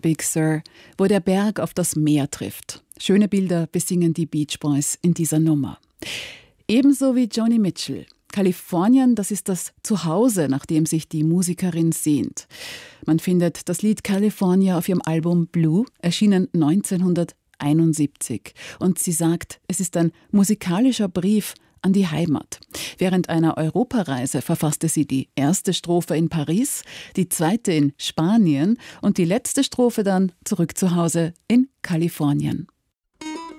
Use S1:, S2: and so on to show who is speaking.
S1: Big Sur, wo der Berg auf das Meer trifft. Schöne Bilder besingen die Beach Boys in dieser Nummer. Ebenso wie Joni Mitchell. Kalifornien, das ist das Zuhause, nach dem sich die Musikerin sehnt. Man findet das Lied California auf ihrem Album Blue, erschienen 1971. Und sie sagt, es ist ein musikalischer Brief an die Heimat. Während einer Europareise verfasste sie die erste Strophe in Paris, die zweite in Spanien und die letzte Strophe dann zurück zu Hause in Kalifornien.